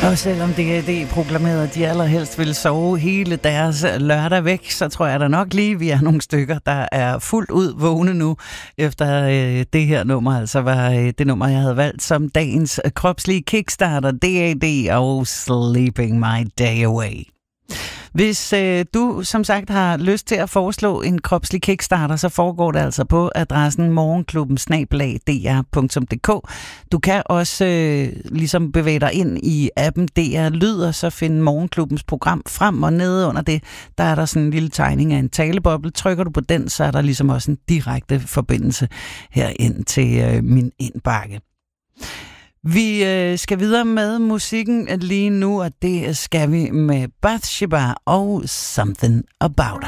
Og selvom DAD proklamerede, at de allerhelst ville sove hele deres lørdag væk, så tror jeg da nok lige, vi er nogle stykker, der er fuldt ud vågne nu, efter det her nummer altså var det nummer, jeg havde valgt som dagens kropslige kickstarter, DAD og Sleeping My Day Away. Hvis du som sagt har lyst til at foreslå en kropslig kickstarter, så foregår det altså på adressen morgenklubben@dr.dk. Du kan også ligesom bevæge dig ind i appen DR Lyd, og så finde Morgenklubbens program frem, og nede under det, der er der sådan en lille tegning af en taleboble. Trykker du på den, så er der ligesom også en direkte forbindelse herind til min indbakke. Vi skal videre med musikken lige nu, og det skal vi med Bathsheba og Something About Her.